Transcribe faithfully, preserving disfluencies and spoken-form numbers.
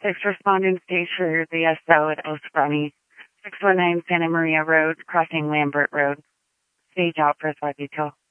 six responding stage for the S O at Os Brownie. six one nine Santa Maria Road, crossing Lambert Road. Stage out for threat detail.